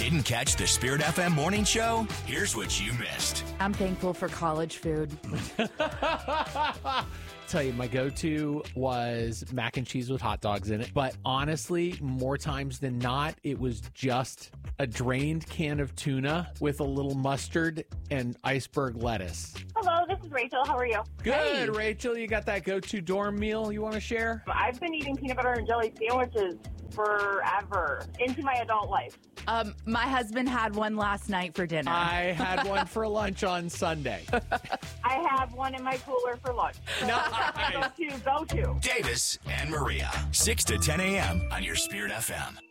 Didn't catch the Spirit FM morning show? Here's what you missed. I'm thankful for college food. Tell you, my go-to was mac and cheese with hot dogs in it. But honestly, more times than not, it was just a drained can of tuna with a little mustard and iceberg lettuce. Hello, this is Rachel. How are you? Good, Hey. Rachel. You got that go-to dorm meal you want to share? I've been eating peanut butter and jelly sandwiches forever into my adult life. My husband had one last night for dinner. I had one for lunch on Sunday. I have one in my cooler for lunch. So Nice. go to. Davis and Maria, 6 to 10 a.m. on your Spirit FM.